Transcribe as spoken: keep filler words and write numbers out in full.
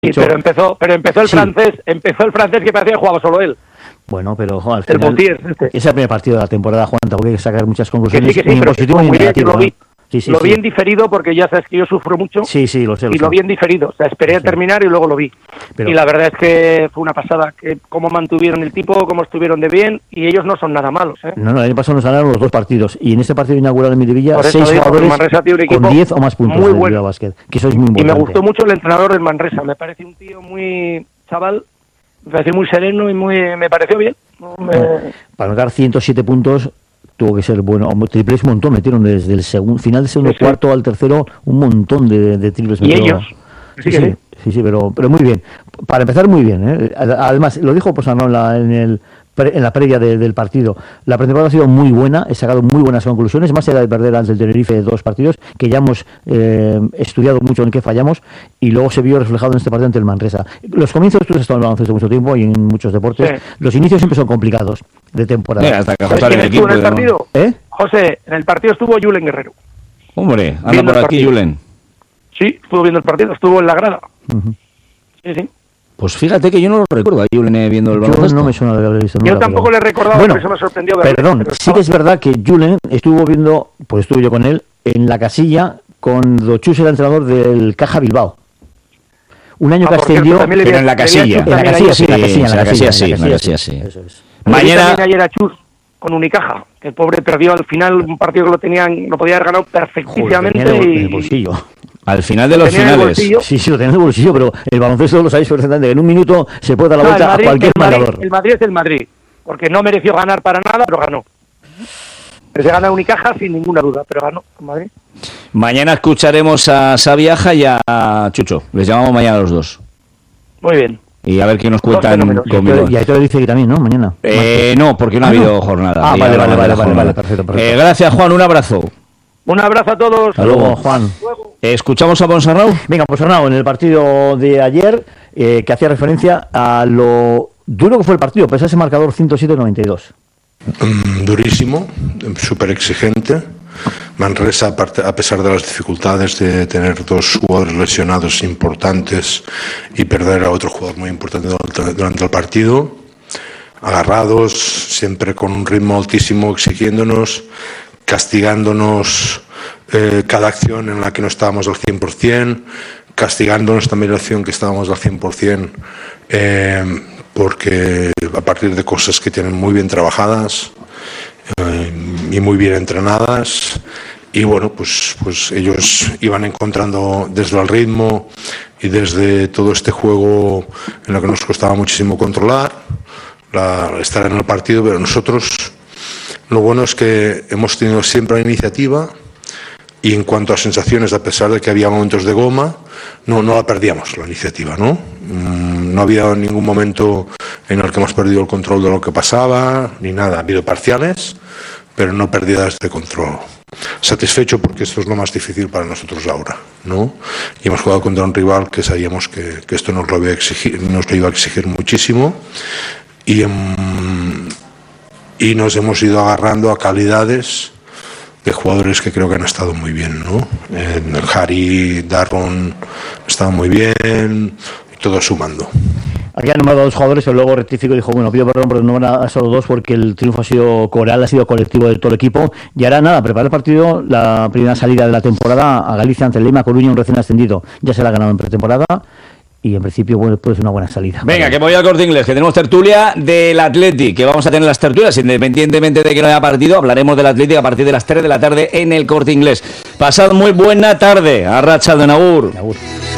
hecho, pero empezó, pero empezó el sí. francés, empezó el francés que parecía que jugaba solo él. Bueno, pero jo, al el final, Boutier, este. es el primer partido de la temporada, Juan, tampoco hay que sacar muchas conclusiones, que sí, que sí, ni en positivo ni en negativo. Sí, sí, lo sí. vi en diferido porque ya sabes que yo sufro mucho. Sí, sí, lo sé. Lo y sé. lo vi en diferido. O sea, esperé sí. a terminar y luego lo vi. Pero... Y la verdad es que fue una pasada. Que cómo mantuvieron el tipo, cómo estuvieron de bien. Y ellos no son nada malos, ¿eh? No, no, el año pasado nos ganaron los dos partidos. Y en este partido inaugural en Miribilla, seis digo, jugadores Manresa, tío, con diez o más puntos muy en bueno. el básquet. Que eso es muy importante. Y me gustó mucho el entrenador del Manresa. Me parece un tío muy chaval. Me pareció muy sereno y muy me pareció bien. Me... Para anotar ciento siete puntos... tuvo que ser bueno, triples un montón, metieron desde el segundo, final del segundo sí, sí. cuarto al tercero un montón de, de triples. ¿Y metió. ellos? Sí, sí, sí, sí, sí, pero, pero muy bien. Para empezar, muy bien, ¿eh? Además, lo dijo Posano en la, en el, en la previa de, del partido, la pretemporada ha sido muy buena, he sacado muy buenas conclusiones, más allá de perder antes del Tenerife dos partidos, que ya hemos eh, estudiado mucho en qué fallamos, y luego se vio reflejado en este partido ante el Manresa. Los comienzos, tú has estado en el baloncesto mucho tiempo y en muchos deportes, sí. los inicios siempre son complicados de temporada. Mira, hasta que ¿Quién el equipo estuvo en el partido? ¿Eh? José, en el partido estuvo Julen Guerrero. Hombre, anda por aquí Julen. Sí, estuvo viendo el partido, estuvo en la grada. Uh-huh. Sí, sí. Pues fíjate que yo no lo recuerdo a Julen viendo el baloncesto. Yo no me suena de haber visto. Yo tampoco pero... le he recordado, bueno, por eso me sorprendió. Perdón, pero sí estaba... que es verdad que Julen estuvo viendo, pues estuve yo con él, en la casilla con Dochus, el entrenador del Caja Bilbao. Un año ah, que ascendió... Pero en la casilla. En la casilla, sí, en la casilla, en la casilla, sí, en la casilla, sí. Eso es. Mañana... ayer a Chus con Unicaja, que el pobre perdió al final un partido que lo tenían, lo podía haber ganado perfectísimamente. Joder, y... en el bolsillo. Al final de los finales. Sí, sí, lo tenía en el bolsillo, pero el baloncesto lo sabéis perfectamente, que en un minuto se puede dar la no, vuelta Madrid, a cualquier el Madrid, marcador. El Madrid es el Madrid, porque no mereció ganar para nada, pero ganó. Se gana Unicaja sin ninguna duda, pero ganó el Madrid. Mañana escucharemos a Sabiaja y a Chucho, les llamamos mañana a los dos. Muy bien. Y a ver qué nos cuentan conmigo. Y ahí te lo dice que también, ¿no? Mañana. Eh, no, porque no ha habido no? jornada. Ah, vale, vale, vale, vale, vale, perfecto, perfecto. Eh, gracias, Juan, un abrazo. Un abrazo a todos. Hasta luego, Juan. Eh, ¿Escuchamos a Ponsarnau? Venga, Ponsarnau, en el partido de ayer, eh, que hacía referencia a lo duro que fue el partido, pese a ese marcador ciento siete a noventa y dos. Mm, durísimo, súper exigente. Manresa, a pesar de las dificultades de tener dos jugadores lesionados importantes y perder a otro jugador muy importante durante el partido, agarrados, siempre con un ritmo altísimo, exigiéndonos, castigándonos eh, cada acción en la que no estábamos al cien por ciento, castigándonos también la acción que estábamos al cien por ciento, eh, porque a partir de cosas que tienen muy bien trabajadas eh, y muy bien entrenadas, y bueno, pues, pues ellos iban encontrando desde el ritmo y desde todo este juego en lo que nos costaba muchísimo controlar, la, estar en el partido, pero nosotros lo bueno es que hemos tenido siempre la iniciativa y en cuanto a sensaciones, a pesar de que había momentos de goma, no, no la perdíamos la iniciativa, ¿no? No había ningún momento en el que hemos perdido el control de lo que pasaba, ni nada. Ha habido parciales, pero no pérdidas de control. Satisfecho porque esto es lo más difícil para nosotros ahora, ¿no? Y hemos jugado contra un rival que sabíamos que, que esto nos lo, iba a exigir, nos lo iba a exigir muchísimo y, um, y nos hemos ido agarrando a calidades de jugadores que creo que han estado muy bien, ¿no? En el Harry, Darron estaban muy bien, todo sumando. Aquí han nombrado a dos jugadores, pero luego rectificó y dijo, bueno, pido perdón porque no van a solo dos porque el triunfo ha sido coral, ha sido colectivo de todo el equipo. Y ahora nada, preparar el partido, la primera salida de la temporada a Galicia ante el Lima Coruña, un recién ascendido. Ya se la ha ganado en pretemporada y en principio bueno, puede ser una buena salida. Venga, que voy al Corte Inglés, que tenemos tertulia del Athletic, que vamos a tener las tertulias, independientemente de que no haya partido, hablaremos del Athletic a partir de las tres de la tarde en el Corte Inglés. Pasad muy buena tarde, arracha de Nagur. Nagur.